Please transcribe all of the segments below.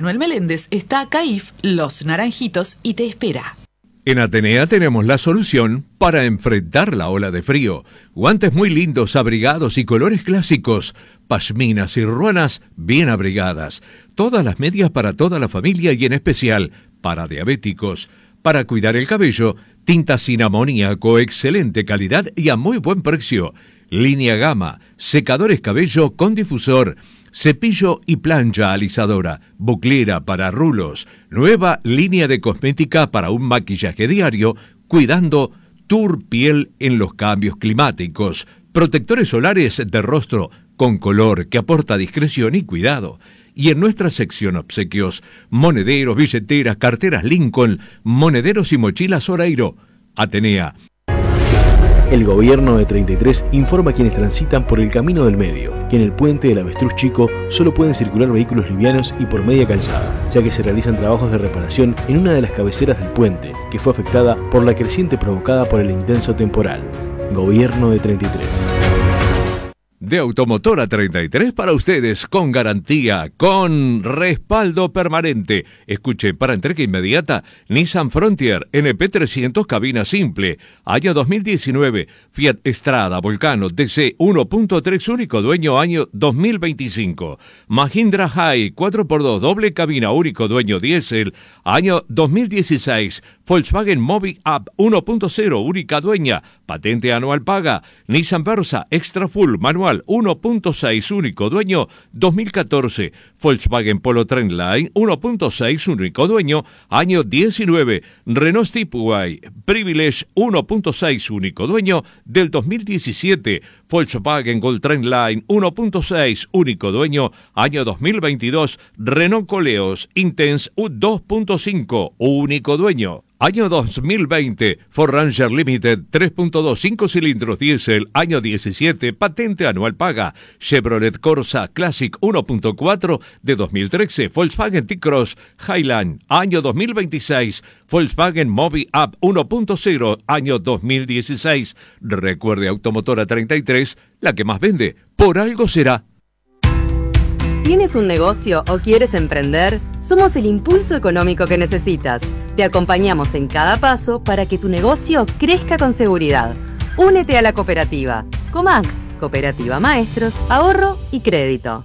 Manuel Meléndez está CAIF Los Naranjitos y te espera. En Atenea tenemos la solución para enfrentar la ola de frío. Guantes muy lindos, abrigados y colores clásicos. Pashminas y ruanas bien abrigadas. Todas las medias para toda la familia y en especial para diabéticos. Para cuidar el cabello, tinta sin amoníaco, excelente calidad y a muy buen precio. Línea Gama, secadores cabello con difusor. Cepillo y plancha alisadora, buclera para rulos, nueva línea de cosmética para un maquillaje diario, cuidando tu piel en los cambios climáticos, protectores solares de rostro con color que aporta discreción y cuidado. Y en nuestra sección obsequios, monederos, billeteras, carteras Lincoln, monederos y mochilas Oreiro. Atenea. El gobierno de 33 informa a quienes transitan por el camino del medio que en el puente del Avestruz Chico solo pueden circular vehículos livianos y por media calzada, ya que se realizan trabajos de reparación en una de las cabeceras del puente, que fue afectada por la creciente provocada por el intenso temporal. Gobierno de 33. De Automotora 33 para ustedes, con garantía, con respaldo permanente. Escuche, para entrega inmediata, Nissan Frontier NP300 cabina simple, año 2019, Fiat Strada Volcano DC 1.3 único dueño, año 2025. Mahindra High 4x2 doble cabina único dueño diésel, año 2016. Volkswagen Mobi Up 1.0 única dueña, patente anual paga. Nissan Versa Extra Full manual 1.6 único dueño 2014. Volkswagen Polo Trendline 1.6 único dueño año 19. Renault Stepway Privilege 1.6 único dueño del 2017. Volkswagen Gold Trendline 1.6 único dueño año 2022. Renault Coleos Intense 2.5 único dueño año 2020. Ford Ranger Limited 3.2 5 cilindros diésel año 17, patente anual paga. Chevrolet Corsa Classic 1.4 de 2013. Volkswagen T-Cross Highland año 2026. Volkswagen Mobi Up 1.0 año 2016. Recuerde, Automotora 33, la que más vende, por algo será. ¿Tienes un negocio o quieres emprender? Somos el impulso económico que necesitas. Te acompañamos en cada paso para que tu negocio crezca con seguridad. Únete a la cooperativa. Comac, Cooperativa Maestros, Ahorro y Crédito.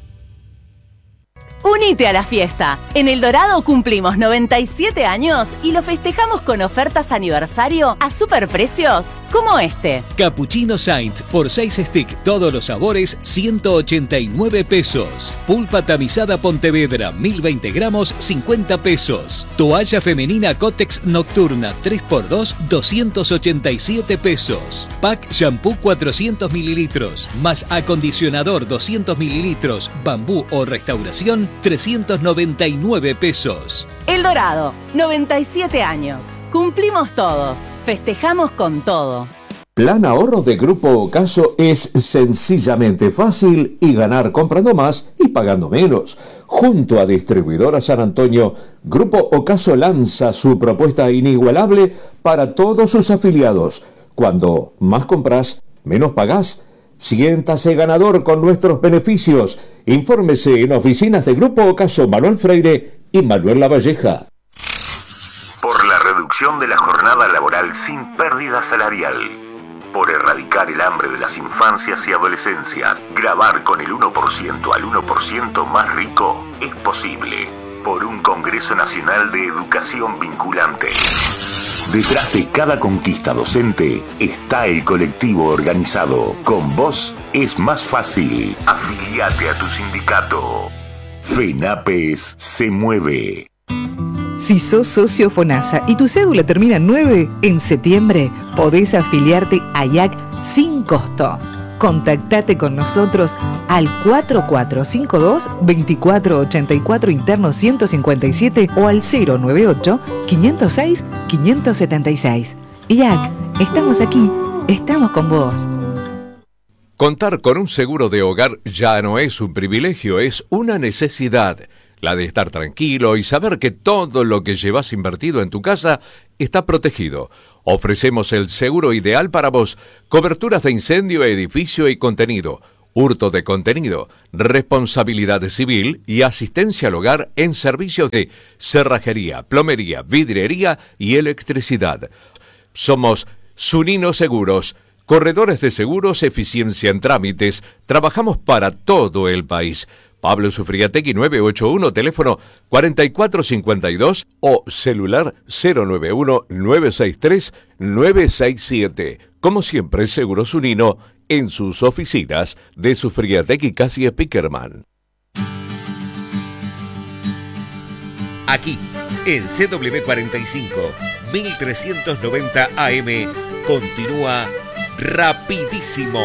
Unite a la fiesta. En El Dorado cumplimos 97 años y lo festejamos con ofertas aniversario a superprecios como este. Cappuccino Saint por 6 stick, todos los sabores, 189 pesos. Pulpa tamizada Pontevedra, 1020 gramos, 50 pesos. Toalla femenina Cotex Nocturna 3x2, 287 pesos. Pack shampoo 400 mililitros, más acondicionador 200 mililitros, bambú o restauración, 399 pesos. El Dorado, 97 años. Cumplimos todos. Festejamos con todo. Plan ahorro de Grupo Ocaso es sencillamente fácil y ganar comprando más y pagando menos. Junto a Distribuidora San Antonio, Grupo Ocaso lanza su propuesta inigualable para todos sus afiliados. Cuando más compras, menos pagás. Siéntase ganador con nuestros beneficios. Infórmese en oficinas de Grupo Ocaso Manuel Freire y Manuel Lavalleja. Por la reducción de la jornada laboral sin pérdida salarial. Por erradicar el hambre de las infancias y adolescencias. Grabar con el 1% al 1% más rico es posible. Por un Congreso Nacional de Educación Vinculante. Detrás de cada conquista docente está el colectivo organizado. Con vos es más fácil. Afiliate a tu sindicato. FENAPES se mueve. Si sos socio FONASA y tu cédula termina en 9, en septiembre podés afiliarte a IAC sin costo. Contactate con nosotros al 4452-2484 interno 157 o al 098-506-576. IAC, estamos aquí, estamos con vos. Contar con un seguro de hogar ya no es un privilegio, es una necesidad. La de estar tranquilo y saber que todo lo que llevas invertido en tu casa está protegido. Ofrecemos el seguro ideal para vos. Coberturas de incendio, edificio y contenido. hurto de contenido, responsabilidad civil y asistencia al hogar en servicios de cerrajería, plomería, vidriería y electricidad. Somos Zunino Seguros, corredores de seguros, eficiencia en trámites. Trabajamos para todo el país. Pablo Sufriategui 981, teléfono 4452 o celular 091-963-967. Como siempre, Seguro Zunino en sus oficinas de Sufriategui Casi Spickerman. Aquí, en CW45, 1390 AM, continúa Rapidísimo.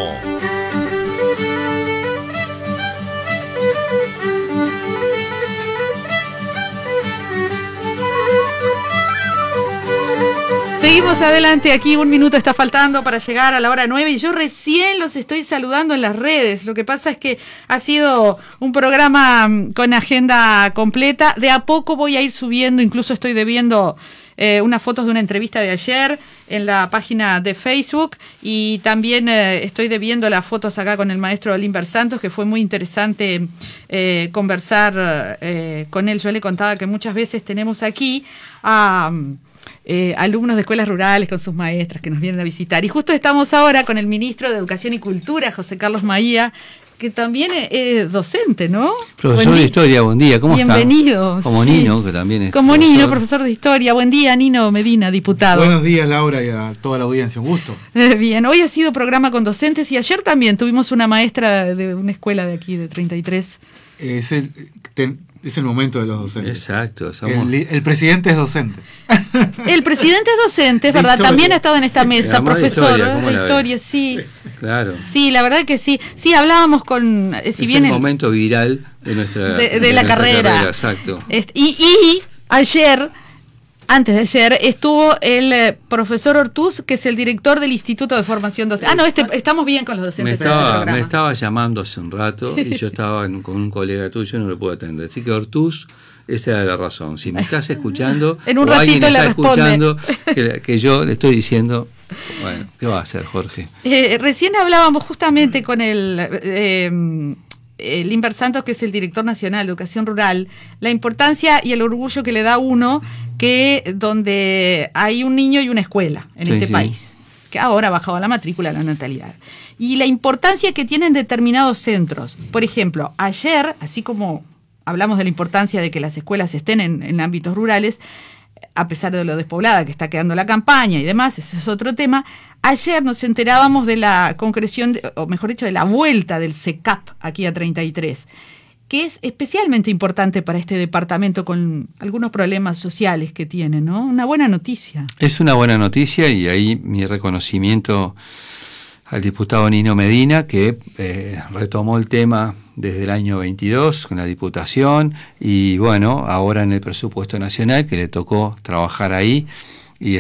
Seguimos adelante, aquí 1 minuto está faltando para llegar a la hora 9 y yo recién los estoy saludando en las redes. Lo que pasa es que ha sido un programa con agenda completa. De a poco voy a ir subiendo, incluso estoy debiendo unas fotos de una entrevista de ayer en la página de Facebook y también estoy debiendo las fotos acá con el maestro Limber Santos, que fue muy interesante conversar con él. Yo le contaba que muchas veces tenemos aquí a alumnos de escuelas rurales con sus maestras que nos vienen a visitar. Y justo estamos ahora con el ministro de Educación y Cultura, José Carlos Maía, que también es docente, ¿no? Profesor de Historia, buen día, ¿cómo está? Bienvenido. Como sí. Nino, que también es como profesor. Nino, profesor de Historia. Buen día, Nino Medina, diputado. Buenos días, Laura, y a toda la audiencia, un gusto. Bien, hoy ha sido programa con docentes y ayer también tuvimos una maestra de una escuela de aquí, de 33. Es el momento de los docentes. Exacto. El presidente es docente. El presidente es docente, es verdad. Historia. También ha estado en esta mesa, profesor de historia, sí. Claro. Sí, la verdad que sí. Sí, hablábamos con... es el momento viral de nuestra de la carrera. Exacto. Y ayer... Antes de ayer estuvo el profesor Ortús, que es el director del Instituto de Formación Docente. Estamos bien con los docentes. Me estaba llamando hace un rato y yo estaba con un colega tuyo y no lo puedo atender. Así que Ortús, esa era la razón. Si me estás escuchando en un o ratito alguien le está responde. escuchando que yo le estoy diciendo, bueno, ¿qué va a hacer, Jorge? Recién hablábamos justamente con el Limber Santos, que es el director nacional de Educación Rural, la importancia y el orgullo que le da uno que donde hay un niño y una escuela en este país, que ahora ha bajado la matrícula, la natalidad, y la importancia que tienen determinados centros. Por ejemplo, ayer, así como hablamos de la importancia de que las escuelas estén en ámbitos rurales, a pesar de lo despoblada que está quedando la campaña y demás, ese es otro tema. Ayer nos enterábamos de la concreción, o mejor dicho, de la vuelta del CECAP aquí a 33, que es especialmente importante para este departamento con algunos problemas sociales que tiene, ¿no? Una buena noticia. Es una buena noticia y ahí mi reconocimiento al diputado Nino Medina, que retomó el tema desde el año 22 con la Diputación y bueno, ahora en el presupuesto nacional que le tocó trabajar ahí y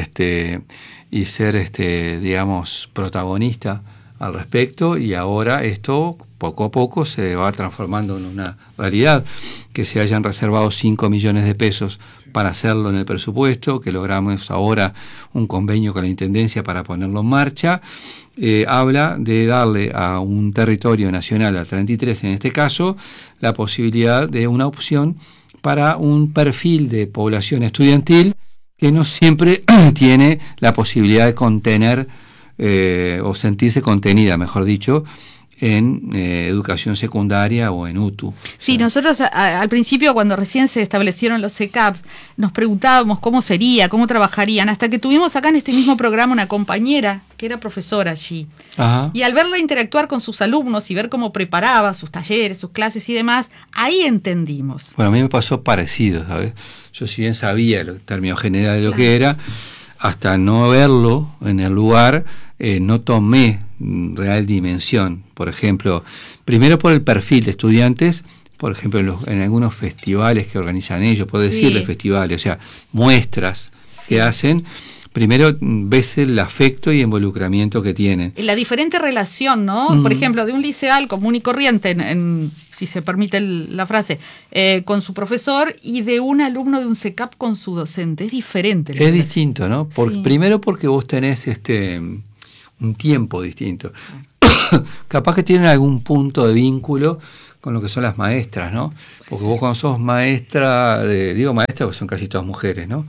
ser digamos protagonista al respecto, y ahora esto poco a poco se va transformando en una realidad, que se hayan reservado 5 millones de pesos para hacerlo en el presupuesto, que logramos ahora un convenio con la Intendencia para ponerlo en marcha. Habla de darle a un territorio nacional, al 33 en este caso, la posibilidad de una opción para un perfil de población estudiantil que no siempre tiene la posibilidad de contener o sentirse contenida, mejor dicho, en educación secundaria o en UTU. Sí, nosotros al principio, cuando recién se establecieron los CECAPs, nos preguntábamos cómo sería, cómo trabajarían, hasta que tuvimos acá en este mismo programa una compañera que era profesora allí. Ajá. Y al verla interactuar con sus alumnos y ver cómo preparaba sus talleres, sus clases y demás, ahí entendimos. Bueno, a mí me pasó parecido, ¿sabes? Yo si bien sabía el término general de lo que era, hasta no verlo en el lugar, no tomé real dimensión. Por ejemplo, primero por el perfil de estudiantes, por ejemplo en algunos festivales que organizan ellos, puedo decirle festivales, o sea, muestras que hacen. Primero ves el afecto y involucramiento que tienen. La diferente relación, ¿no? Por ejemplo, de un liceal común y corriente, si se permite la frase, con su profesor, y de un alumno de un CECAP con su docente. Es diferente. Es distinto, ¿no? Primero porque vos tenés un tiempo distinto. capaz que tienen algún punto de vínculo con lo que son las maestras, ¿no? Porque vos cuando sos maestra, digo maestra porque son casi todas mujeres, ¿no?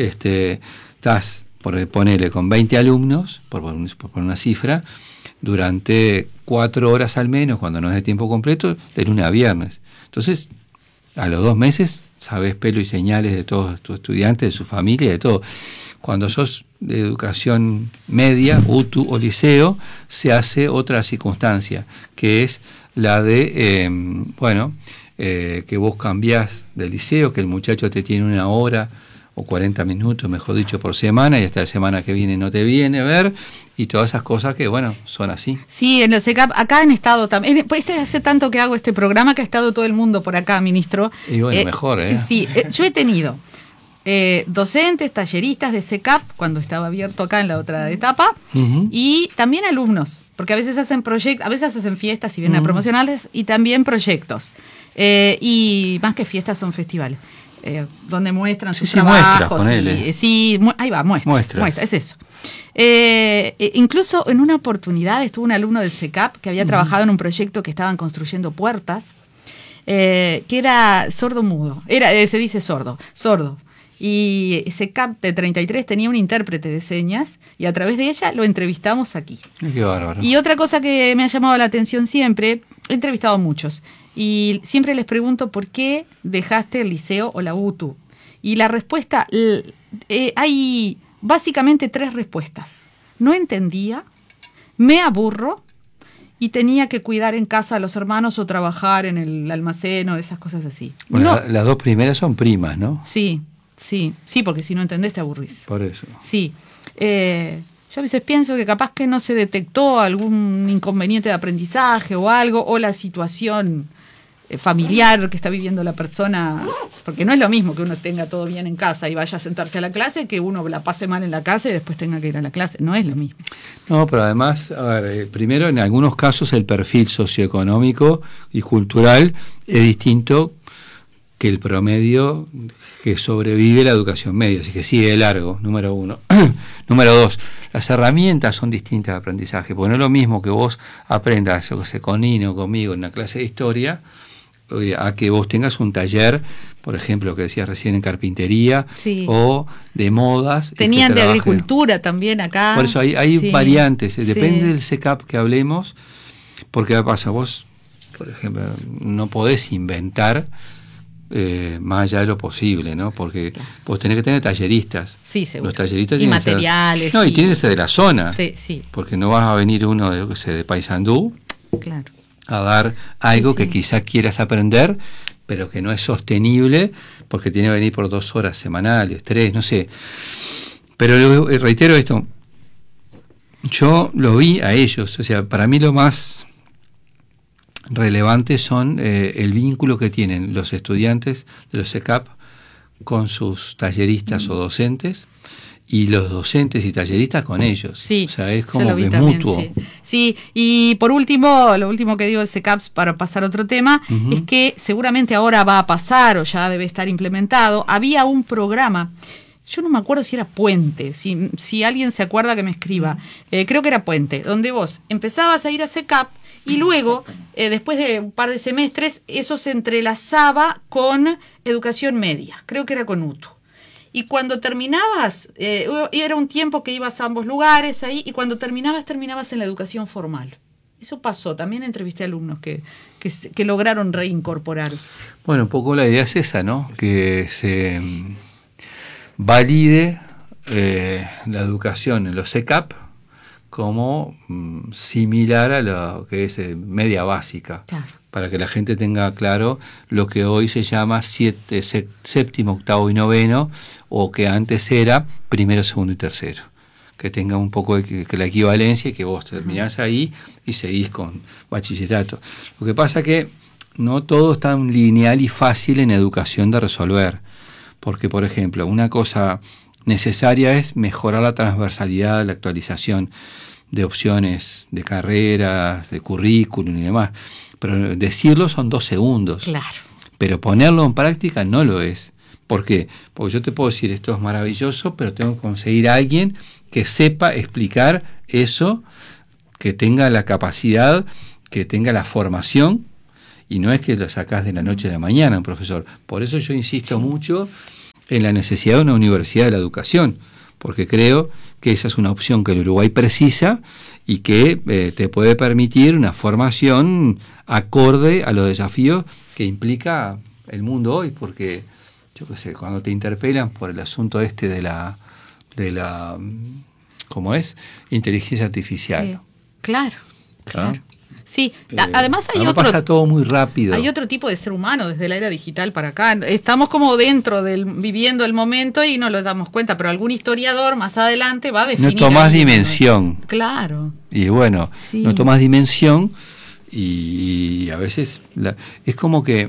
Estás, ponele, con 20 alumnos, por una cifra, durante 4 horas al menos, cuando no es de tiempo completo, de lunes a viernes. Entonces, a los 2 meses, sabés pelo y señales de todos tus estudiantes, de su familia, de todo. Cuando sos de educación media, UTU o liceo, se hace otra circunstancia, que es la de, que vos cambiás de liceo, que el muchacho te tiene 1 hora o 40 minutos, mejor dicho, por semana, y hasta la semana que viene no te viene a ver, y todas esas cosas que, son así. Sí, en los CECAP, acá han estado también, hace tanto que hago este programa que ha estado todo el mundo por acá, ministro. Y mejor, ¿eh? Sí, yo he tenido docentes, talleristas de CECAP, cuando estaba abierto acá en la otra etapa, y también alumnos, porque a veces hacen proyectos, a veces hacen fiestas y vienen a promocionales, y también proyectos. Y más que fiestas son festivales. Donde muestran sus trabajos. Ahí va, muestras, es eso. Incluso en una oportunidad estuvo un alumno del CECAP que había trabajado en un proyecto que estaban construyendo puertas, que era sordo-mudo, se dice sordo. Y CECAP de 33 tenía un intérprete de señas y a través de ella lo entrevistamos aquí. Qué bárbaro. Y otra cosa que me ha llamado la atención siempre, he entrevistado a muchos, y siempre les pregunto por qué dejaste el liceo o la UTU. Y la respuesta, hay básicamente 3 respuestas. No entendía, me aburro y tenía que cuidar en casa a los hermanos o trabajar en el almacén o esas cosas así. Bueno, las 2 primeras son primas, ¿no? Sí, porque si no entendés te aburrís. Por eso. Sí. Yo a veces pienso que capaz que no se detectó algún inconveniente de aprendizaje o algo, o la situación familiar que está viviendo la persona, porque no es lo mismo que uno tenga todo bien en casa y vaya a sentarse a la clase, que uno la pase mal en la casa y después tenga que ir a la clase, no es lo mismo. No, pero además, primero en algunos casos el perfil socioeconómico y cultural es distinto que el promedio que sobrevive la educación media, así que sigue de largo, número 1. Número 2, las herramientas son distintas de aprendizaje, porque no es lo mismo que vos aprendas, con Nino, conmigo, en una clase de historia, a que vos tengas un taller, por ejemplo, lo que decías recién en carpintería, o de modas. Tenían de agricultura también acá. Por eso hay variantes, depende del CECAP que hablemos, porque ¿qué pasa? Vos, por ejemplo, no podés inventar más allá de lo posible, ¿no? Porque vos tenés que tener talleristas. Sí, seguro. Los talleristas y materiales. Y tiene que ser de la zona. Sí. Porque no vas a venir uno de Paysandú. Claro. A dar algo que quizás quieras aprender, pero que no es sostenible, porque tiene que venir por 2 horas semanales, 3, no sé. Pero reitero esto, yo lo vi a ellos, o sea, para mí lo más relevante son el vínculo que tienen los estudiantes de los CECAP con sus talleristas o docentes, y los docentes y talleristas con ellos. Sí, o sea, es como que es también, mutuo. Sí, y por último, lo último que digo de CECAPS para pasar a otro tema, es que seguramente ahora va a pasar o ya debe estar implementado. Había un programa, yo no me acuerdo si era Puente, si alguien se acuerda que me escriba, creo que era Puente, donde vos empezabas a ir a CECAP y luego, después de un par de semestres, eso se entrelazaba con educación media, creo que era con UTU. Y cuando terminabas, era un tiempo que ibas a ambos lugares ahí, y cuando terminabas en la educación formal. Eso pasó, también entrevisté a alumnos que lograron reincorporarse. Bueno, un poco la idea es esa, ¿no? Que se valide la educación en los CECAP como similar a lo que es media básica. Claro. Para que la gente tenga claro lo que hoy se llama séptimo, octavo y noveno, o que antes era primero, segundo y tercero. Que tenga un poco que la equivalencia y que vos terminás ahí y seguís con bachillerato. Lo que pasa que no todo es tan lineal y fácil en educación de resolver. Porque, por ejemplo, una cosa necesaria es mejorar la transversalidad, la actualización de opciones de carreras, de currículum y demás. Pero decirlo son 2 segundos. Claro. Pero ponerlo en práctica no lo es. ¿Por qué? Porque yo te puedo decir esto es maravilloso, pero tengo que conseguir a alguien que sepa explicar eso que tenga la capacidad, que tenga la formación, y no es que lo sacás de la noche a la mañana, un profesor. Por eso yo insisto mucho en la necesidad de una universidad de la educación, porque creo que esa es una opción que el Uruguay precisa y que te puede permitir una formación acorde a los desafíos que implica el mundo hoy, porque yo qué sé, cuando te interpelan por el asunto de la ¿cómo es? Inteligencia artificial. Sí, claro. Sí, además pasa todo muy rápido. Hay otro tipo de ser humano desde la era digital para acá. Estamos como viviendo el momento y no lo damos cuenta, pero algún historiador más adelante va a definir. No tomás dimensión. Claro. Y bueno, no tomás dimensión y a veces es como que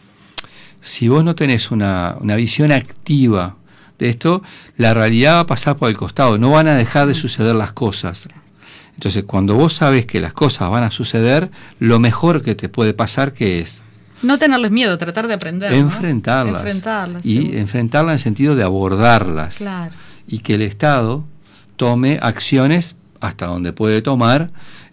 si vos no tenés una visión activa de esto, la realidad va a pasar por el costado, no van a dejar de suceder las cosas. Entonces, cuando vos sabes que las cosas van a suceder, lo mejor que te puede pasar, ¿qué es? No tenerles miedo, tratar de aprender. Enfrentarlas. Y enfrentarlas en el sentido de abordarlas. Claro. Y que el Estado tome acciones hasta donde puede tomar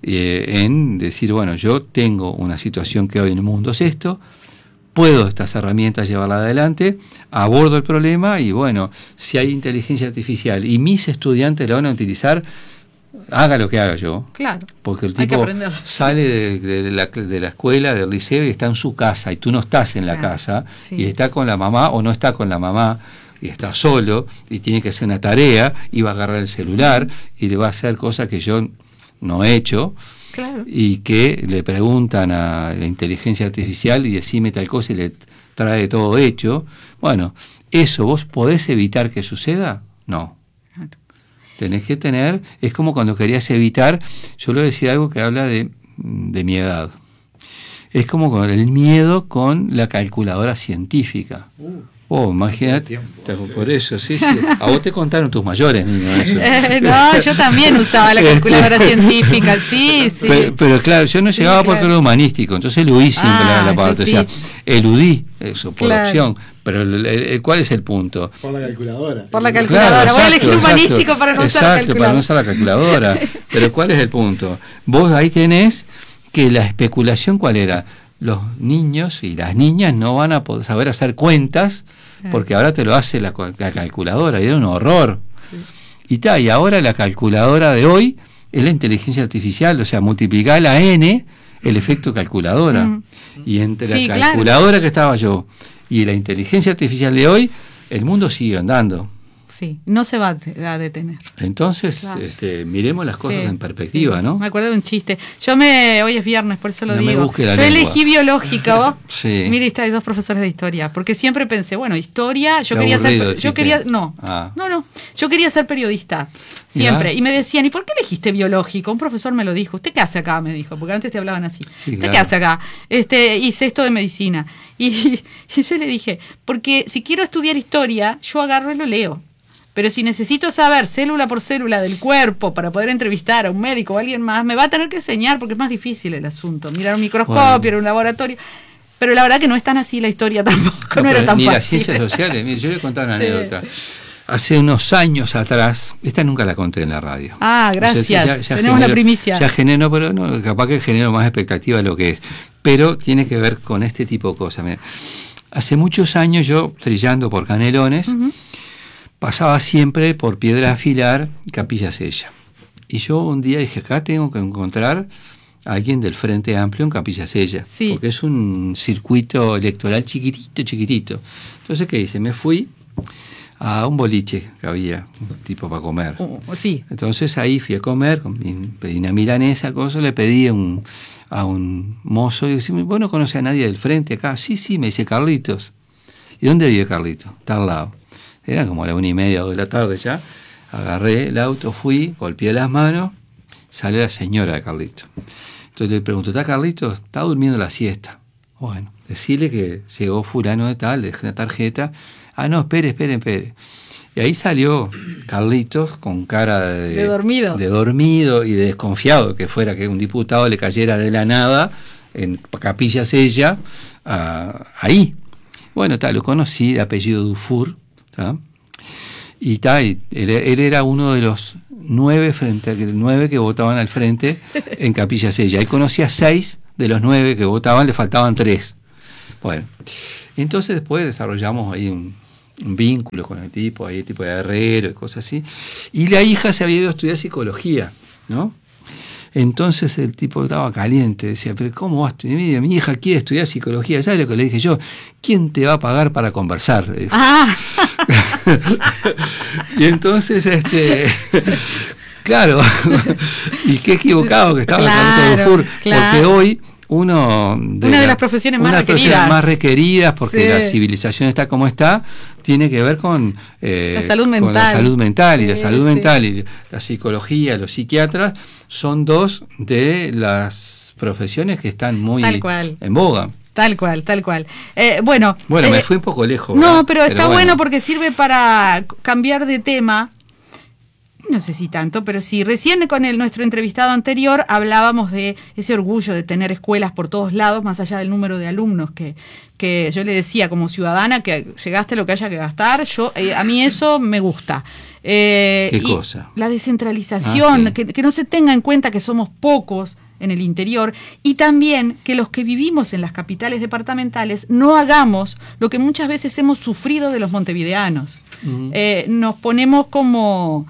en decir, bueno, yo tengo una situación que hoy en el mundo es esto, puedo estas herramientas llevarla adelante, abordo el problema y bueno, si hay inteligencia artificial y mis estudiantes la van a utilizar, haga lo que haga yo. Claro. Porque el tipo sale de la escuela, del liceo y está en su casa y tú no estás en la casa y está con la mamá o no está con la mamá y está solo y tiene que hacer una tarea y va a agarrar el celular y le va a hacer cosas que yo no he hecho. Claro. Y que le preguntan a la inteligencia artificial y decime tal cosa y le trae todo hecho. Bueno, ¿eso vos podés evitar que suceda? No. Claro. Tenés que tener, es como cuando querías evitar, yo le voy a decir algo que habla de mi edad. Es como con el miedo con la calculadora científica. Imagínate, por eso, sí. A vos te contaron tus mayores, niño, eso. No, yo también usaba la calculadora científica, sí. Pero claro, yo no llegaba porque era humanístico, entonces eludí siempre la parte. O sea, eludí eso por opción. Pero ¿cuál es el punto? Por la calculadora. Por la calculadora. Claro, voy a elegir humanístico para no usar la calculadora. Para no usar la calculadora. Pero ¿cuál es el punto? Vos ahí tenés que la especulación, ¿cuál era? Los niños y las niñas no van a poder saber hacer cuentas porque ahora te lo hace la calculadora y es un horror. Sí. Y ahora la calculadora de hoy es la inteligencia artificial, o sea, multiplicar la n el efecto calculadora. Y entre la calculadora que estaba yo y la inteligencia artificial de hoy, el mundo sigue andando. Sí, no se va a detener. Entonces, miremos las cosas en perspectiva, ¿no? Me acuerdo de un chiste. Hoy es viernes, por eso lo digo. Yo elegí biológica, vos. Sí. Mire, hay dos profesores de historia, porque siempre pensé, bueno, historia, yo quería ser periodista, siempre. Y me decían, ¿y por qué elegiste biológico? Un profesor me lo dijo. ¿Usted qué hace acá? Me dijo, porque antes te hablaban así. Sí, ¿Usted qué hace acá? Hice esto de medicina. Y yo le dije, porque si quiero estudiar historia, yo agarro y lo leo. Pero si necesito saber célula por célula del cuerpo para poder entrevistar a un médico o a alguien más, me va a tener que enseñar porque es más difícil el asunto. Mirar un microscopio, ir a un laboratorio. Pero la verdad que no es tan así la historia tampoco, no era tan ni fácil. Las ciencias sociales, mire, yo le contaba una anécdota. Hace unos años atrás, esta nunca la conté en la radio. Gracias, o sea, tenemos la primicia. Ya genero, pero no, capaz que genero más expectativa de lo que es. Pero tiene que ver con este tipo de cosas. Mira, hace muchos años yo, trillando por Canelones, pasaba siempre por Piedra Afilar y Capilla Sella. Y yo un día dije, acá tengo que encontrar a alguien del Frente Amplio en Capilla Sella, porque es un circuito electoral chiquitito. Entonces, ¿qué hice? Me fui a un boliche que había, tipo para comer. Entonces ahí fui a comer, pedí una milanesa, le pedí a un mozo, y dije, ¿vos no conocés a nadie del Frente acá? Sí, me dice Carlitos. ¿Y dónde vive Carlitos? Está al lado. Era como a la 1:30 o de la tarde ya. Agarré el auto, fui, golpeé las manos, sale la señora de Carlitos. Entonces le pregunto, ¿está Carlitos? Está durmiendo la siesta. Bueno, decirle que llegó fulano de tal, le dejé una tarjeta. No, espere. Y ahí salió Carlitos con cara de dormido y de desconfiado que fuera que un diputado le cayera de la nada en Capilla Sella, ahí. Bueno, lo conocí, de apellido Dufour. Y él era uno de los 9 que votaban al frente en Capilla Sella. Él conocía 6 de los 9 que votaban, le faltaban 3. Bueno, entonces después desarrollamos ahí un vínculo con el tipo, ahí tipo de herrero y cosas así. Y la hija se había ido a estudiar psicología, ¿no? Entonces el tipo estaba caliente, decía, pero ¿cómo vas a estudiar? Mi hija quiere estudiar psicología. ¿Sabes lo que le dije yo? ¿Quién te va a pagar para conversar? Y entonces, claro, y qué equivocado que estaba el Dufour, porque hoy una de las profesiones más requeridas, porque la civilización está como está, tiene que ver con la salud mental. Y la salud mental y la psicología, los psiquiatras, son dos de las profesiones que están muy en boga. Tal cual. Bueno, me fui un poco lejos. No, pero está bueno porque sirve para cambiar de tema. No sé si tanto, pero sí. Recién con nuestro entrevistado anterior hablábamos de ese orgullo de tener escuelas por todos lados, más allá del número de alumnos que yo le decía como ciudadana que se gaste lo que haya que gastar. A mí eso me gusta. ¿Qué cosa? La descentralización, que no se tenga en cuenta que somos pocos en el interior, y también que los que vivimos en las capitales departamentales no hagamos lo que muchas veces hemos sufrido de los montevideanos. Nos ponemos como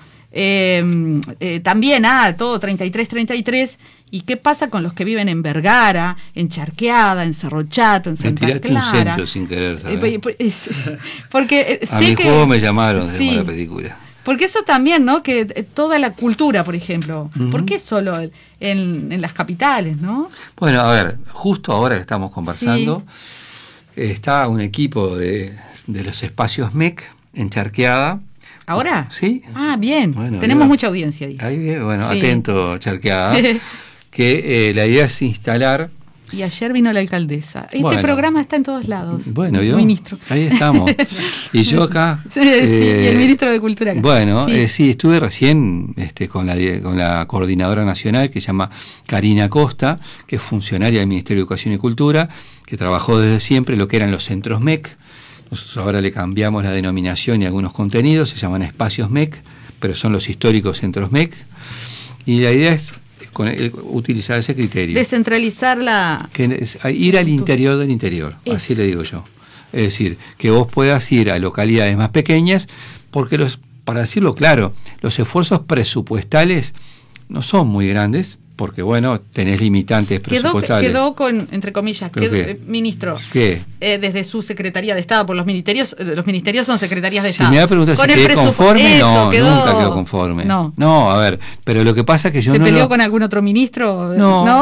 también todo 33, ¿y qué pasa con los que viven en Vergara, en Charqueada, en Cerro Chato, en Santa Clara? Me tiraste un centro sin querer, ¿sabes? Porque a mi juego me llamaron de la película. Porque eso también, ¿no? Que toda la cultura, por ejemplo, ¿por qué solo en las capitales, no? Bueno, a ver, justo ahora que estamos conversando, está un equipo de los espacios MEC en Charqueada. ¿Ahora? Sí. Ah, bien. Bueno, tenemos mucha audiencia ahí. Atento, Charqueada. Que la idea es instalar. Y ayer vino la alcaldesa. Programa está en todos lados. Bueno, ministro. Ahí estamos. Y yo acá. Y el ministro de Cultura acá. Bueno, estuve recién con la coordinadora nacional que se llama Karina Costa, que es funcionaria del Ministerio de Educación y Cultura, que trabajó desde siempre lo que eran los centros MEC. Nosotros ahora le cambiamos la denominación y algunos contenidos, se llaman espacios MEC, pero son los históricos centros MEC. Y la idea es utilizar ese criterio. Descentralizar ir al interior del interior, así le digo yo. Es decir, que vos puedas ir a localidades más pequeñas, porque para decirlo claro, los esfuerzos presupuestales no son muy grandes, porque tenés limitantes presupuestales. Quedó con, entre comillas, ministro, desde su Secretaría de Estado, por los ministerios son secretarías de Estado. Si me da preguntas si quedé conforme, nunca quedó conforme. No, a ver, pero lo que pasa es que yo ¿Se peleó con algún otro ministro?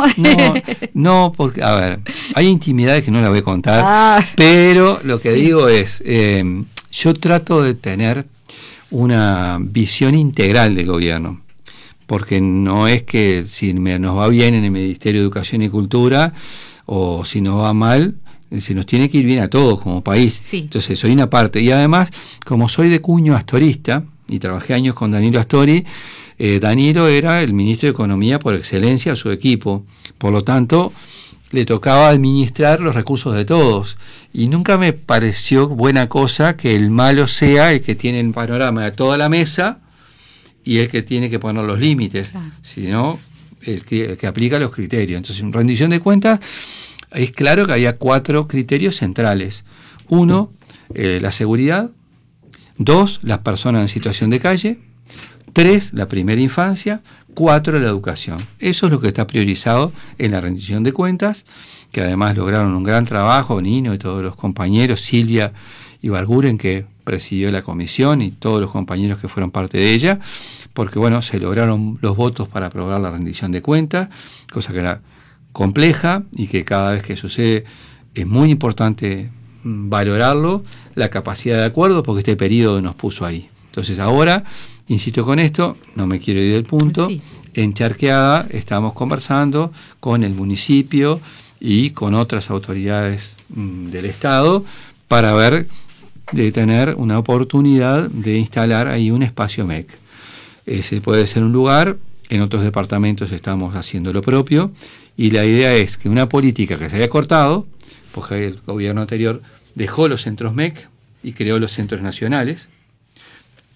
No, porque, a ver, hay intimidades que no las voy a contar, pero lo que digo es, yo trato de tener una visión integral del gobierno. Porque no es que si nos va bien en el Ministerio de Educación y Cultura o si nos va mal, se nos tiene que ir bien a todos como país. Entonces soy una parte. Y además, como soy de cuño astorista y trabajé años con Danilo Astori, Danilo era el ministro de Economía por excelencia a su equipo. Por lo tanto, le tocaba administrar los recursos de todos. Y nunca me pareció buena cosa que el malo sea el que tiene el panorama de toda la mesa y el que tiene que poner los límites, sino el que aplica los criterios. Entonces, en rendición de cuentas, es claro que había 4 criterios centrales. 1, la seguridad. 2, las personas en situación de calle. 3, la primera infancia. 4, la educación. Eso es lo que está priorizado en la rendición de cuentas, que además lograron un gran trabajo, Nino y todos los compañeros, Silvia Ibarguren, que presidió la comisión, y todos los compañeros que fueron parte de ella, porque se lograron los votos para aprobar la rendición de cuentas, cosa que era compleja y que cada vez que sucede es muy importante valorarlo, la capacidad de acuerdo, porque este periodo nos puso ahí. Entonces ahora, insisto con esto, no me quiero ir del punto, en Charqueada estamos conversando con el municipio y con otras autoridades del Estado para ver de tener una oportunidad de instalar ahí un espacio MEC. Ese puede ser un lugar, en otros departamentos estamos haciendo lo propio, y la idea es que una política que se haya cortado, porque el gobierno anterior dejó los centros MEC y creó los centros nacionales,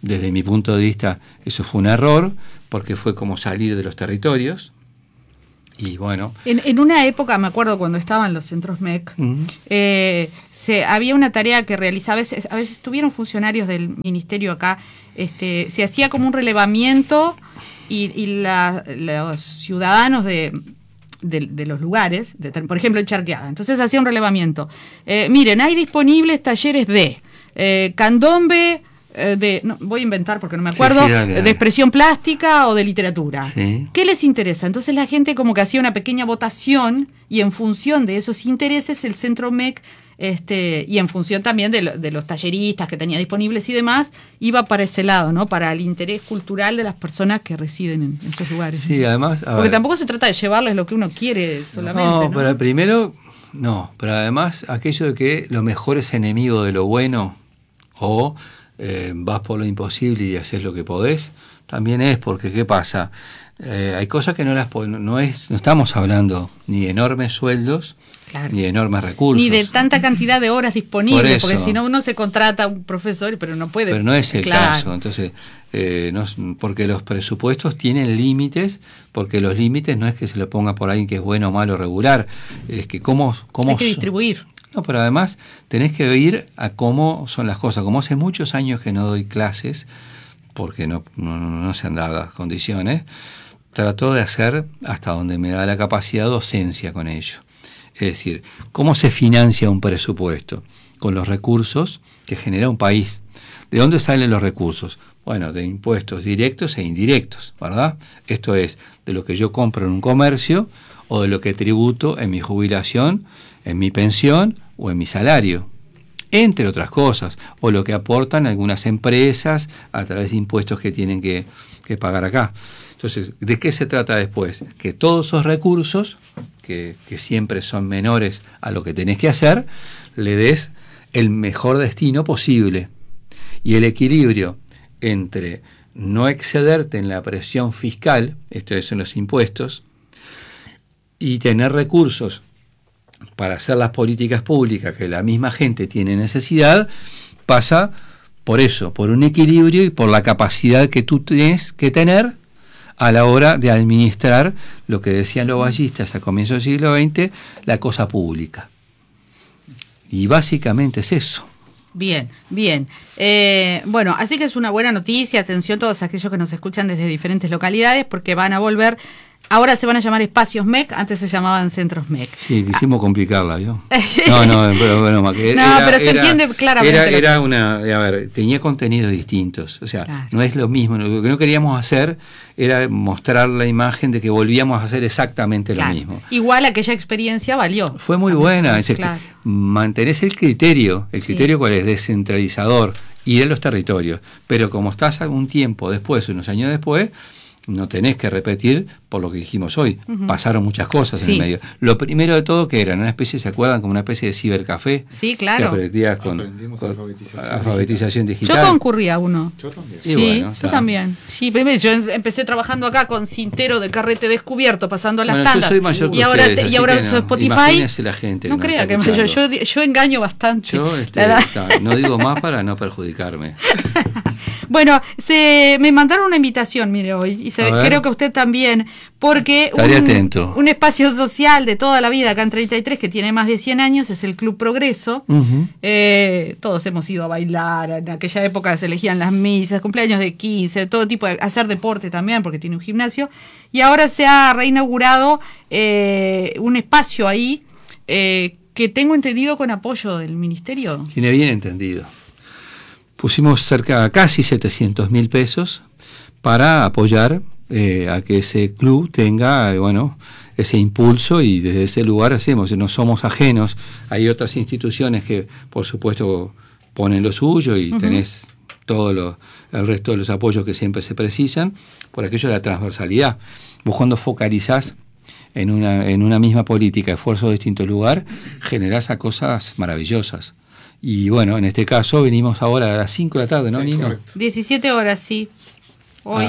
desde mi punto de vista, eso fue un error, porque fue como salir de los territorios. Y bueno. En una época, me acuerdo cuando estaban los centros MEC, había una tarea que realizaba, a veces tuvieron funcionarios del ministerio acá, se hacía como un relevamiento y los ciudadanos de los lugares, por ejemplo en Charqueada, entonces hacía un relevamiento. Miren, hay disponibles talleres de candombe, voy a inventar porque no me acuerdo, dale. De expresión plástica o de literatura. Sí. ¿Qué les interesa? Entonces la gente como que hacía una pequeña votación y en función de esos intereses el Centro MEC, y en función también de los talleristas que tenía disponibles y demás, iba para ese lado, ¿no? Para el interés cultural de las personas que residen en esos lugares. Sí, ¿no? Además... Porque tampoco se trata de llevarles lo que uno quiere solamente. No, pero primero, pero además aquello de que lo mejor es enemigo de lo bueno, o... vas por lo imposible y haces lo que podés, también es porque, ¿qué pasa? Hay cosas que no estamos hablando ni de enormes sueldos, claro, ni de enormes recursos. Ni de tanta cantidad de horas disponibles, porque si no uno se contrata a un profesor, pero no puede. Pero no es el caso, entonces, porque los presupuestos tienen límites, porque los límites no es que se lo ponga por alguien que es bueno, malo, regular, es que cómo hay que distribuir. No, pero además tenés que ir a cómo son las cosas. Como hace muchos años que no doy clases, porque no se han dado las condiciones, trato de hacer, hasta donde me da la capacidad, docencia con ello. Es decir, ¿cómo se financia un presupuesto? Con los recursos que genera un país. ¿De dónde salen los recursos? Bueno, de impuestos directos e indirectos, ¿verdad? Esto es de lo que yo compro en un comercio o de lo que tributo en mi jubilación, en mi pensión o en mi salario, entre otras cosas, o lo que aportan algunas empresas a través de impuestos que tienen que pagar acá. Entonces, ¿de qué se trata después? Que todos esos recursos, que siempre son menores a lo que tenés que hacer, le des el mejor destino posible. Y el equilibrio entre no excederte en la presión fiscal, esto es en los impuestos, y tener recursos para hacer las políticas públicas que la misma gente tiene necesidad, pasa por eso, por un equilibrio y por la capacidad que tú tienes que tener a la hora de administrar lo que decían los vallistas a comienzos del siglo XX, la cosa pública. Y básicamente es eso. Bien. Bueno, así que es una buena noticia. Atención todos aquellos que nos escuchan desde diferentes localidades, porque van a volver. Ahora se van a llamar espacios MEC, antes se llamaban centros MEC. Sí, quisimos complicarla, ¿yo? Pero se entiende claramente. Tenía contenidos distintos, o sea, claro, no es lo mismo. Lo que no queríamos hacer era mostrar la imagen de que volvíamos a hacer exactamente lo mismo. Igual aquella experiencia valió. Fue muy buena. Claro. Mantenés el criterio. ¿El criterio cuál es? Descentralizador y de los territorios. Pero como estás algún tiempo después, unos años después, no tenés que repetir por lo que dijimos hoy. Pasaron muchas cosas en el medio. Lo primero de todo que era una especie, ¿se acuerdan? Como una especie de cibercafé. Sí, claro. Que aprendías con alfabetización digital. Yo concurría a uno. Yo también. Sí, yo también. Sí, yo empecé trabajando acá con cintero de carrete descubierto, pasando las tandas. Yo soy mayor que ustedes, y ahora uso Spotify. Imagínense la gente. No crea que yo engaño bastante. Yo no digo más para no perjudicarme. Bueno, me mandaron una invitación, mire, hoy, y creo que usted también, porque un espacio social de toda la vida acá en 33, que tiene más de 100 años, es el Club Progreso. Todos hemos ido a bailar, en aquella época se elegían las misas, cumpleaños de 15, todo tipo de hacer deporte también, porque tiene un gimnasio, y ahora se ha reinaugurado un espacio ahí, que tengo entendido con apoyo del ministerio. Tiene bien entendido. Pusimos casi 700.000 pesos para apoyar a que ese club tenga, ese impulso, y desde ese lugar hacemos, no somos ajenos. Hay otras instituciones que, por supuesto, ponen lo suyo y tenés todo el resto de los apoyos que siempre se precisan, por aquello de la transversalidad. Vos cuando focalizás en una misma política, esfuerzo de distinto lugar, generás a cosas maravillosas. Y bueno, en este caso venimos ahora a las 5 de la tarde, ¿no, sí, Nino? Correcto. 17 horas, sí. Hoy.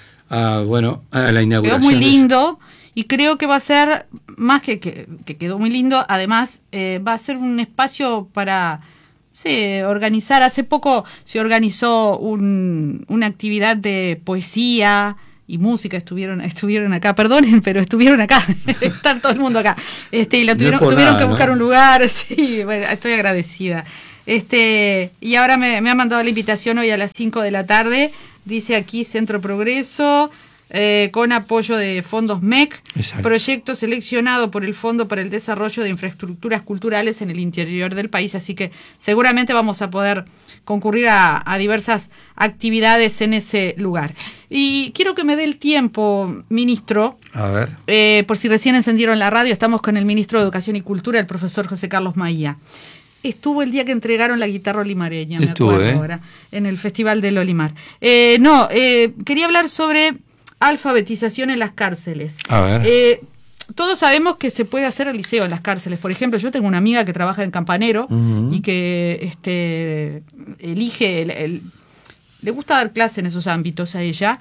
A la inauguración. Quedó muy lindo y creo que va a ser, más que quedó muy lindo, además va a ser un espacio para organizar. Hace poco se organizó una actividad de poesía y música, estuvieron acá, perdonen, pero estuvieron acá, está todo el mundo acá, y tuvieron que buscar un lugar, sí, bueno, estoy agradecida. Y ahora me ha mandado la invitación hoy a las 5 de la tarde, dice aquí Centro Progreso, con apoyo de fondos MEC, Exacto. Proyecto seleccionado por el Fondo para el Desarrollo de Infraestructuras Culturales en el interior del país, así que seguramente vamos a poder concurrir a diversas actividades en ese lugar. Y quiero que me dé el tiempo, ministro, A ver. por si recién encendieron la radio, estamos con el ministro de Educación y Cultura, el profesor José Carlos Maía. Estuvo el día que entregaron la guitarra olimareña, me acuerdo ahora, en el Festival del Olimar. Quería hablar sobre alfabetización en las cárceles. A ver. Todos sabemos que se puede hacer el liceo en las cárceles. Por ejemplo, yo tengo una amiga que trabaja en Campanero y que elige, le gusta dar clase en esos ámbitos a ella.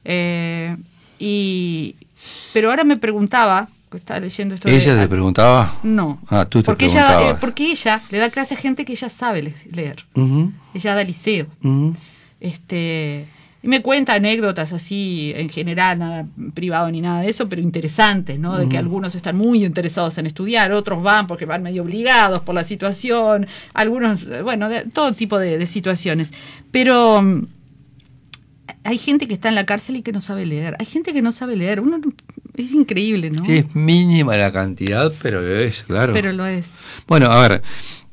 Pero ahora me preguntaba, estaba leyendo esto. ¿Ella te preguntaba? No. Tú te preguntabas. Porque ella le da clase a gente que ella sabe leer. Ella da liceo. Y me cuenta anécdotas así, en general, nada privado ni nada de eso, pero interesantes, ¿no? De que algunos están muy interesados en estudiar, otros van porque van medio obligados por la situación, algunos, bueno, de todo tipo de situaciones. Pero hay gente que está en la cárcel y que no sabe leer. Hay gente que no sabe leer. Es increíble, ¿no? Es mínima la cantidad, pero lo es, claro. Pero lo es. Bueno, a ver,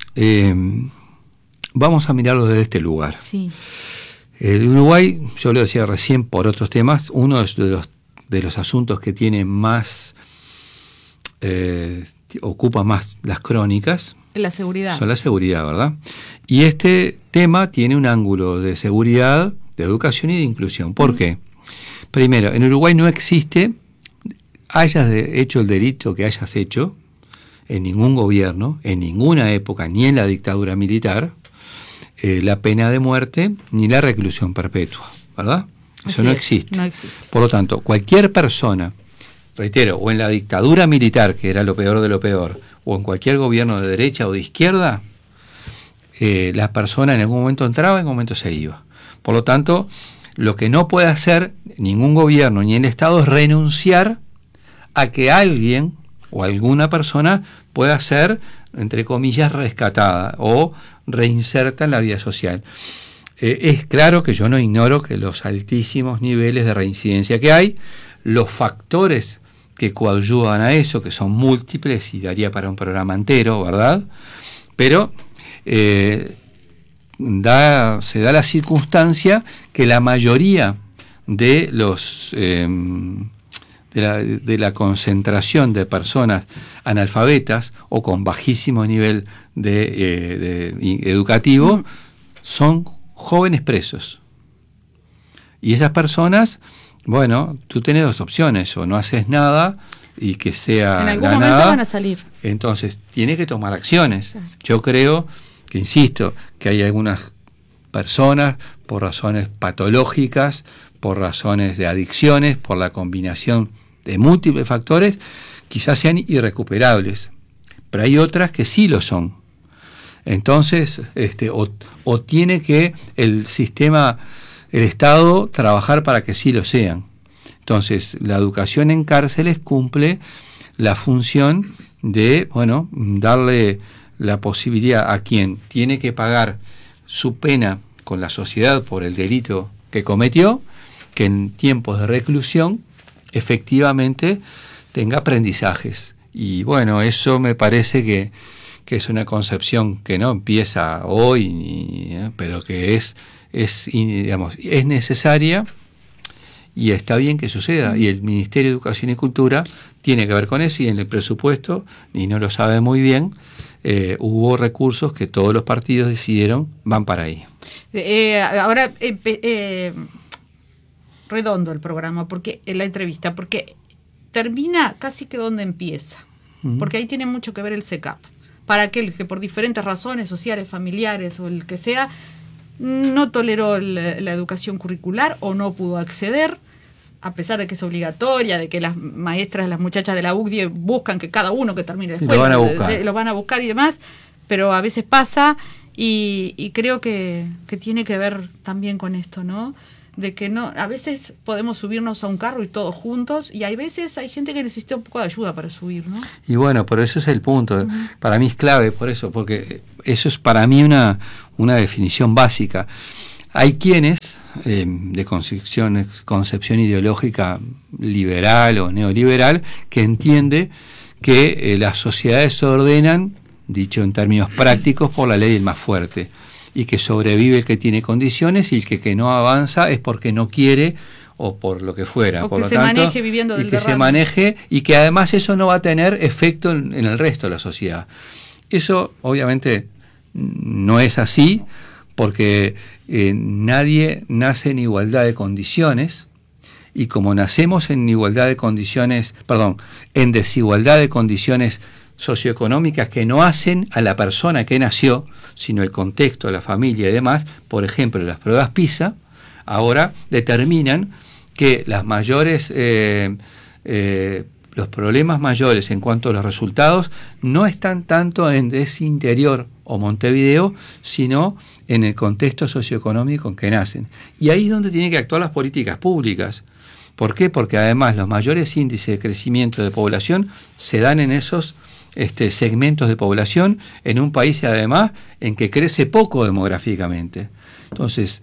vamos a mirarlo desde este lugar. Sí. El Uruguay, yo lo decía recién por otros temas, uno de los asuntos que tiene más, ocupa más las crónicas. La seguridad. Son la seguridad, ¿verdad? Y este tema tiene un ángulo de seguridad, de educación y de inclusión. ¿Por qué? Primero, en Uruguay no existe, hayas hecho el delito que hayas hecho, en ningún gobierno, en ninguna época, ni en la dictadura militar, la pena de muerte ni la reclusión perpetua, ¿verdad? Eso no existe. No existe. Por lo tanto, cualquier persona, reitero, o en la dictadura militar, que era lo peor de lo peor, o en cualquier gobierno de derecha o de izquierda, la persona en algún momento entraba, en algún momento se iba. Por lo tanto, lo que no puede hacer ningún gobierno ni el Estado es renunciar a que alguien o alguna persona pueda ser, entre comillas, rescatada o reinserta en la vida social. Es claro que yo no ignoro que los altísimos niveles de reincidencia que hay, los factores que coadyuvan a eso, que son múltiples y daría para un programa entero, ¿verdad? Pero se da la circunstancia que la mayoría de los de la concentración de personas analfabetas o con bajísimo nivel educativo son jóvenes presos. Y esas personas, bueno, tú tienes dos opciones: o no haces nada y que sea en algún momento van a salir. Entonces tienes que tomar acciones. Claro. Yo creo que, insisto, que hay algunas personas por razones patológicas, por razones de adicciones, por la combinación de múltiples factores, quizás sean irrecuperables, pero hay otras que sí lo son. Entonces, o tiene que el sistema, el Estado, trabajar para que sí lo sean. Entonces, la educación en cárceles cumple la función de, bueno, darle la posibilidad a quien tiene que pagar su pena con la sociedad por el delito que cometió, que en tiempos de reclusión efectivamente tenga aprendizajes. Y bueno, eso me parece que es una concepción que no empieza hoy, pero que es necesaria y está bien que suceda. Y el Ministerio de Educación y Cultura tiene que ver con eso, y en el presupuesto, y no lo sabe muy bien, hubo recursos que todos los partidos decidieron van para ahí. Ahora redondo el programa, porque la entrevista, porque termina casi que donde empieza, porque ahí tiene mucho que ver el CECAP. Para aquel que por diferentes razones sociales, familiares o el que sea, no toleró la educación curricular o no pudo acceder, a pesar de que es obligatoria, de que las maestras, las muchachas de la UCDIE buscan que cada uno que termine la escuela, lo van a buscar y creo que tiene que ver también con esto, ¿no? De que no, a veces podemos subirnos a un carro y todos juntos, y hay veces hay gente que necesita un poco de ayuda para subir, ¿no? Y bueno, pero eso es el punto. Para mí es clave por eso, porque eso es para mí una definición básica. Hay quienes de concepción ideológica liberal o neoliberal que entiende que las sociedades se ordenan, dicho en términos prácticos, por la ley del más fuerte, y que sobrevive el que tiene condiciones y el que no avanza es porque no quiere o por lo que fuera. O por que lo se tanto, maneje viviendo del y que derrame. se maneje, y que además eso no va a tener efecto en el resto de la sociedad. Eso obviamente no es así, porque nadie nace en igualdad de condiciones, y como nacemos en en desigualdad de condiciones socioeconómicas que no hacen a la persona que nació, sino el contexto, la familia y demás. Por ejemplo, las pruebas PISA ahora determinan que los problemas mayores en cuanto a los resultados no están tanto en ese interior o Montevideo, sino en el contexto socioeconómico en que nacen. Y ahí es donde tienen que actuar las políticas públicas. ¿Por qué? Porque además los mayores índices de crecimiento de población se dan en esos segmentos de población, en un país además en que crece poco demográficamente. Entonces,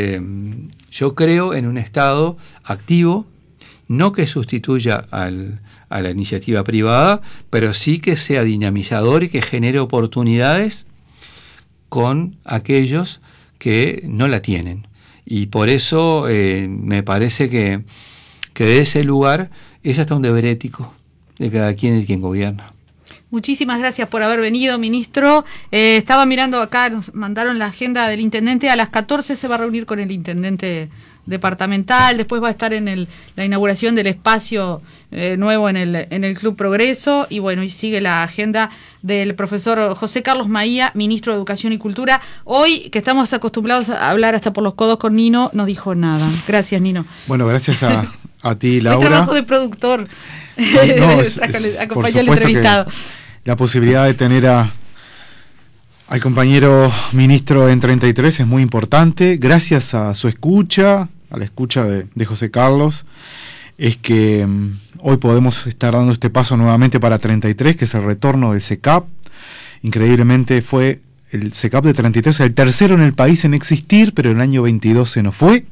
yo creo en un Estado activo, no que sustituya a la iniciativa privada, pero sí que sea dinamizador y que genere oportunidades con aquellos que no la tienen. Y por eso me parece que de ese lugar es hasta un deber ético de cada quien y quien gobierna. Muchísimas gracias por haber venido, ministro. Estaba mirando acá, nos mandaron la agenda del intendente. A las 14 se va a reunir con el intendente departamental. Después va a estar en la inauguración del espacio nuevo en el Club Progreso. Y bueno, y sigue la agenda del profesor José Carlos Maía, ministro de Educación y Cultura. Hoy, que estamos acostumbrados a hablar hasta por los codos con Nino, no dijo nada. Gracias, Nino. Bueno, gracias a ti, Laura. El trabajo de productor. Acompañó al entrevistado. La posibilidad de tener al compañero ministro en 33 es muy importante. Gracias a su escucha, a la escucha de José Carlos, es que hoy podemos estar dando este paso nuevamente para 33, que es el retorno del CECAP. Increíblemente fue el CECAP de 33 el tercero en el país en existir, pero en el año 22 se nos fue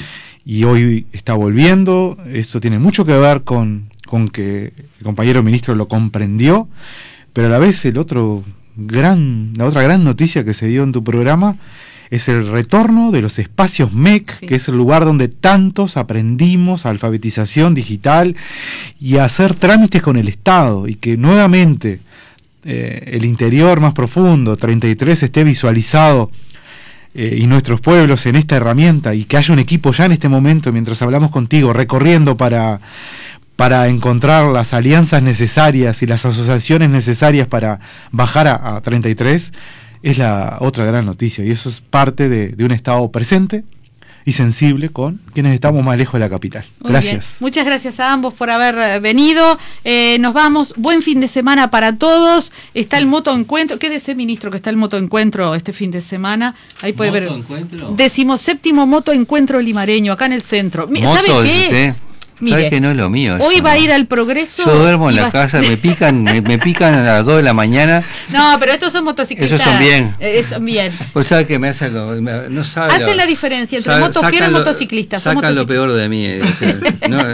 y hoy está volviendo. Esto tiene mucho que ver con que el compañero ministro lo comprendió, pero a la vez la otra gran noticia que se dio en tu programa es el retorno de los espacios MEC, sí, que es el lugar donde tantos aprendimos alfabetización digital y a hacer trámites con el Estado, y que nuevamente el interior más profundo, 33, esté visualizado y nuestros pueblos en esta herramienta, y que haya un equipo ya en este momento, mientras hablamos contigo, recorriendo para encontrar las alianzas necesarias y las asociaciones necesarias para bajar a 33, es la otra gran noticia, y eso es parte de un Estado presente y sensible con quienes estamos más lejos de la capital. Muy gracias. Bien. Muchas gracias a ambos por haber venido. Nos vamos. Buen fin de semana para todos. Está el motoencuentro. Quédese, ministro, que está el motoencuentro este fin de semana. Ahí puede ver. 17º motoencuentro limareño, acá en el centro. ¿Sabe qué? Mire, ¿sabes que no es lo mío? Hoy eso, va a ¿no? ir al Progreso. Yo duermo en la casa, me pican a las 2 de la mañana. No, pero estos son motociclistas. Esos son bien. Son bien. Pues sabe que me hacen, no sabe. Hacen la diferencia entre motoquero y motociclista. Sacan lo peor de mí. O sea,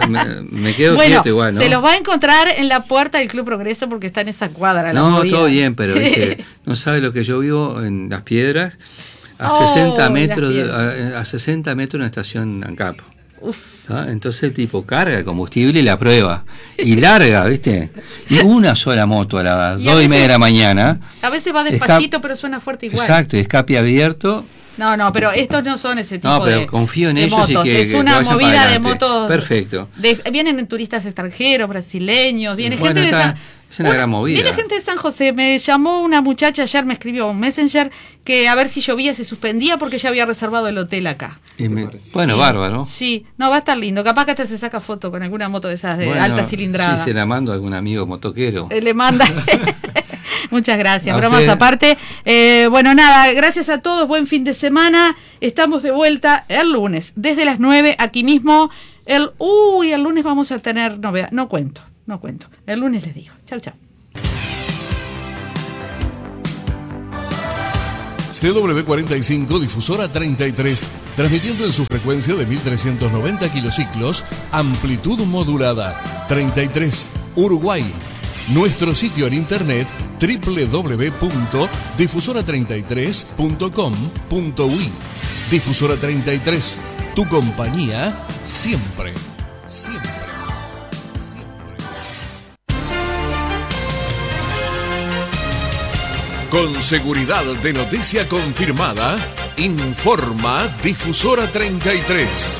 me quedo quieto igual, ¿no? Se los va a encontrar en la puerta del Club Progreso porque está en esa cuadra. No, todo bien, pero ¿viste? No sabe lo que yo vivo en Las Piedras, a 60 metros a 60 metros de una estación ANCAP. ¿Ah? Entonces el tipo carga el combustible y la prueba y larga, ¿viste? Y una sola moto a las 2:30 de la mañana. A veces va despacito, pero suena fuerte igual. Exacto, escape abierto. No, pero estos no son ese tipo pero confío en ellos motos. Y que, es una movida de motos. Perfecto. Vienen turistas extranjeros, brasileños, viene gente de es una gran movida. Viene gente de San José. Me llamó una muchacha ayer, me escribió un Messenger que a ver si llovía se suspendía porque ya había reservado el hotel acá. Bueno, sí, bárbaro. Sí, no, va a estar lindo. Capaz que hasta se saca foto con alguna moto de esas de alta cilindrada. Sí, se la mando a algún amigo motoquero. Le manda. Muchas gracias, A bromas usted. aparte. Bueno, nada, gracias a todos, buen fin de semana. Estamos de vuelta el lunes, desde las 9, aquí mismo. El lunes vamos a tener novedad. No cuento. El lunes les digo. Chau. CW45 Difusora 33, transmitiendo en su frecuencia de 1390 kilociclos, amplitud modulada, 33, Uruguay. Nuestro sitio en internet www.difusora33.com.uy. Difusora 33, tu compañía siempre. Con seguridad de noticia confirmada, informa Difusora 33.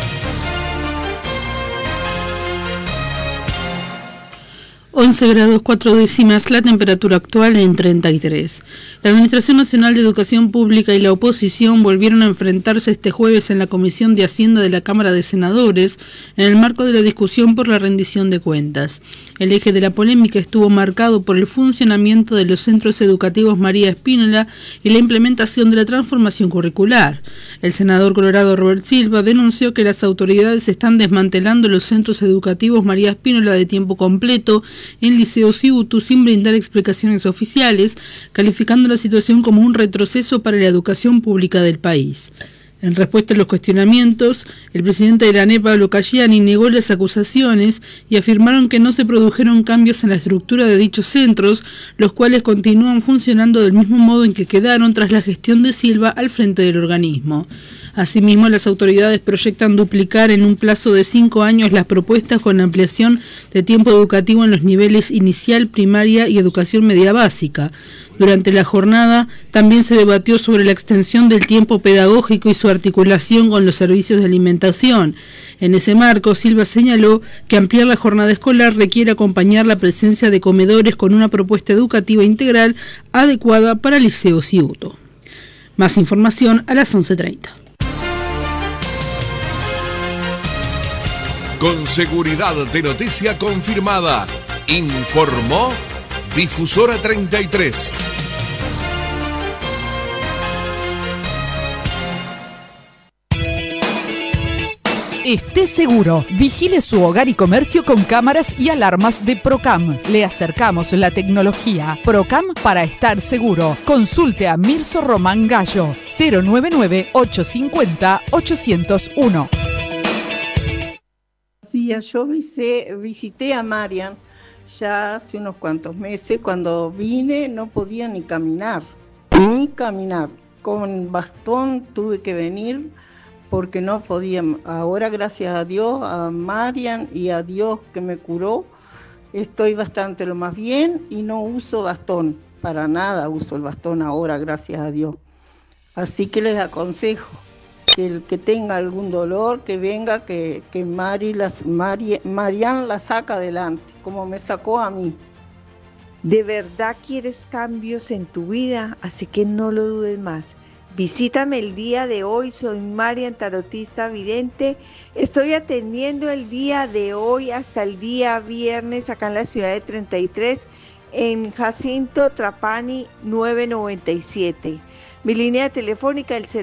(11°4°) la temperatura actual en 33. La Administración Nacional de Educación Pública y la oposición volvieron a enfrentarse este jueves en la Comisión de Hacienda de la Cámara de Senadores en el marco de la discusión por la rendición de cuentas. El eje de la polémica estuvo marcado por el funcionamiento de los centros educativos María Espínola y la implementación de la transformación curricular. El senador colorado Robert Silva denunció que las autoridades están desmantelando los centros educativos María Espínola de tiempo completo en Liceo Ciutu sin brindar explicaciones oficiales, calificando la situación como un retroceso para la educación pública del país. En respuesta a los cuestionamientos, el presidente de la ANEP, Pablo Caggiani, negó las acusaciones y afirmaron que no se produjeron cambios en la estructura de dichos centros, los cuales continúan funcionando del mismo modo en que quedaron tras la gestión de Silva al frente del organismo. Asimismo, las autoridades proyectan duplicar en un plazo de 5 años las propuestas con ampliación de tiempo educativo en los niveles inicial, primaria y educación media básica. Durante la jornada también se debatió sobre la extensión del tiempo pedagógico y su articulación con los servicios de alimentación. En ese marco, Silva señaló que ampliar la jornada escolar requiere acompañar la presencia de comedores con una propuesta educativa integral adecuada para el Liceo Ciutu. Más información a las 11:30. Con seguridad de noticia confirmada, informó Difusora 33. Esté seguro, vigile su hogar y comercio con cámaras y alarmas de Procam. Le acercamos la tecnología. Procam para estar seguro. Consulte a Mirso Román Gallo, 099-850-801. Yo visité a Marian ya hace unos cuantos meses. Cuando vine no podía ni caminar. Con bastón tuve que venir porque no podía. Ahora, gracias a Dios, a Marian y a Dios que me curó, estoy bastante lo más bien y no uso bastón. Para nada uso el bastón ahora, gracias a Dios. Así que les aconsejo que el que tenga algún dolor, que venga, que Marian la saca adelante, como me sacó a mí. ¿De verdad quieres cambios en tu vida? Así que no lo dudes más. Visítame el día de hoy, soy Marian, tarotista vidente. Estoy atendiendo el día de hoy hasta el día viernes acá en la ciudad de 33, en Jacinto Trapani 997. Mi línea telefónica el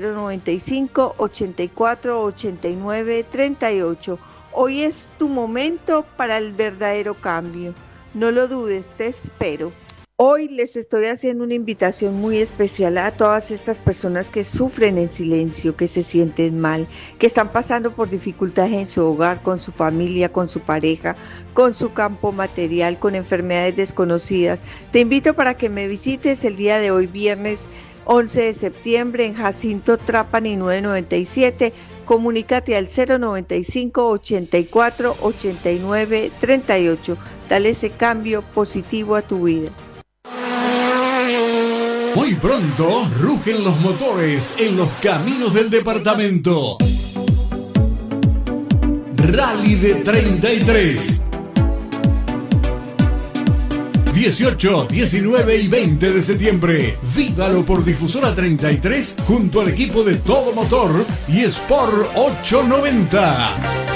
095-84-89-38. Hoy es tu momento para el verdadero cambio. No lo dudes, te espero. Hoy les estoy haciendo una invitación muy especial a todas estas personas que sufren en silencio, que se sienten mal, que están pasando por dificultades en su hogar, con su familia, con su pareja, con su campo material, con enfermedades desconocidas. Te invito para que me visites el día de hoy, viernes 11 de septiembre, en Jacinto Trapani 997. Comunícate al 095-84-89-38. Dale ese cambio positivo a tu vida. Muy pronto rugen los motores en los caminos del departamento. Rally de 33. 18, 19 y 20 de septiembre. Vívalo por Difusora 33 junto al equipo de Todo Motor y Sport 890.